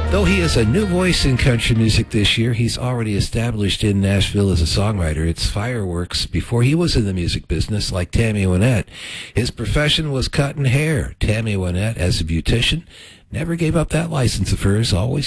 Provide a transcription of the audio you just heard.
Though he is a new voice in country music this year, he's already established in Nashville as a songwriter. It's fireworks before he was in the music business, like Tammy Wynette. His profession was cutting hair. Tammy Wynette, as a beautician, never gave up that license of hers, always